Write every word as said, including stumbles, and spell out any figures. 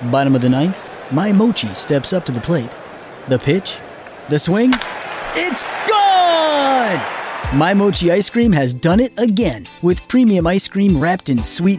Bottom of the ninth, My Mochi steps up to the plate. The pitch, the swing, it's gone! My Mochi ice cream has done it again with premium ice cream wrapped in sweet